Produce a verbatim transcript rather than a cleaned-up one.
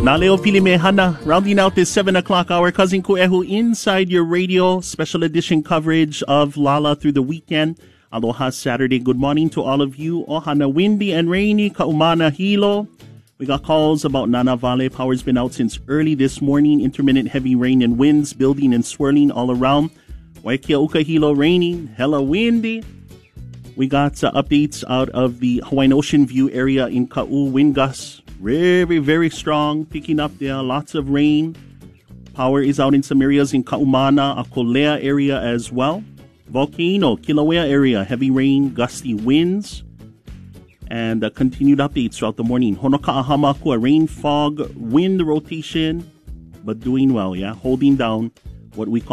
Naleo Pilimehana, rounding out this seven o'clock hour, Cousin Kuehu inside your radio, special edition coverage of Lala through the weekend. Aloha Saturday. Good morning to all of you. Ohana windy and rainy, kaumana hilo. We got calls about Nana Vale. Power's been out since early this morning. Intermittent heavy rain and winds building and swirling all around. Waikia Uka Hilo raining, hella windy. We got uh, updates out of the Hawaiian Ocean View area in Ka'u. Wind gusts very, very strong, picking up there. Lots of rain. Power is out in some areas in Kaumana, Akolea area as well. Volcano, Kilauea area, heavy rain, gusty winds, and uh, continued updates throughout the morning. Honoka'ahamaku, rain, fog, wind rotation, but doing well, yeah, holding down what we call